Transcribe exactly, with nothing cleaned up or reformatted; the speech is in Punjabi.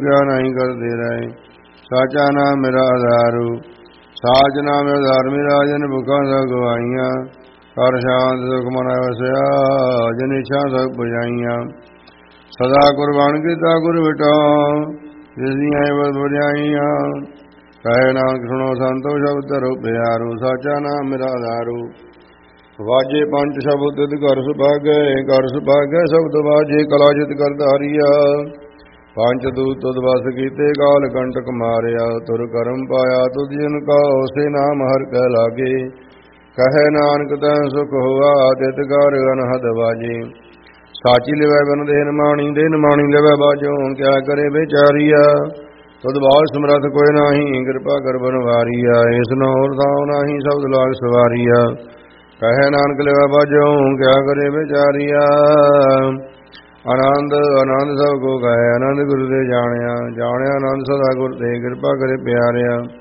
ਨਹੀਂ ਕਰਦੇ ਰਹੇ। ਸਾਚਾ ਨਾਮ ਮੇਰਾ ਆਧਾਰੂ, ਸਾਚ ਨਾਮ ਆਧਾਰ ਮੇਰਾ, ਜਨ ਭੁੱਖਾਂ ਸਭ ਗਵਾਈਆਂ। ਕਰ ਸ਼ਾਂਤ ਸੁਖ ਮਨ ਵਸਿਆ, ਜਨ ਇੱਛਾ ਸਭ ਪੁਜਾਈਆਂ। ਸਦਾ ਕੁਰਬਾਨ ਕੀਤਾ ਗੁਰ ਵਿਟਾਉ, ਜਿਸ ਦੀਆਂ ਬਦ ਬਜਾਈਆਂ। ਕਹੇ ਨਾਨਕ ਸੁਣੋ ਸੰਤੋ ਸ਼ਬਦ ਧਰੋ ਪਿਆਰੂ, ਸਾਚਾ ਨਾਮ ਮੇਰਾ ਆਧਾਰੂ। ਵਾਜੇ ਪੰਜ ਸ਼ਬਦ ਤਿਤ ਘਰ ਸੁਭਾਗੈ, ਘਰ ਸੁਭਾਗੈ ਸ਼ਬਦ ਵਾਜੇ, ਕਲਾ ਜਿਤ ਕਰ ਧਾਰੀਆ। ਪੰਜ ਦੂਤ ਤੁਧ ਵਸ ਕੀਤੇ, ਕਾਲ ਕੰਟਕ ਮਾਰਿਆ। ਤੁਰ ਕਰਮ ਪਾਇਆ ਤੁਧ ਜਨ ਕਾ, ਸੇ ਨਾਮ ਹਰਿ ਕੈ ਲਾਗੇ। ਕਹੈ ਨਾਨਕ ਤੈ ਸੁਖ ਹੋਆ, ਤਿਤ ਘਰ ਅਨਹਦ ਵਾਜੇ। ਸਾਚੀ ਲਿਵੈ ਬਨ ਦੇਨ ਮਾਣੀ, ਦੇਨ ਮਾਣੀ ਲਿਵੈ ਬਾਜੋ। ਕਿਆ ਕਰੇ ਵਿਚਾਰੀਆ, ਤੁਧ ਬਾਲ ਸਮਰਥ ਕੋਈ ਨਾਹੀ। ਕਿਰਪਾ ਕਰ ਬਨਵਾਰੀਆ, ਇਸ ਨੋ ਹੋਰ ਥਾਉ ਨਾਹੀ, ਸ਼ਬਦ ਲਾਗ ਸਵਾਰੀਆ। ਕਹੈ ਨਾਨਕ ਲਿਵੈ ਬਾਜੋ, ਕਿਆ ਕਰੇ ਵਿਚਾਰੀਆ। ਆਨੰਦ ਆਨੰਦ ਸਭ ਕੋ ਕਹੈ, ਆਨੰਦ ਗੁਰੂ ਤੇ ਜਾਣਿਆ। ਜਾਣਿਆ ਆਨੰਦ ਸਦਾ ਗੁਰ ਤੇ, ਕਿਰਪਾ ਕਰੇ ਪਿਆਰਿਆ।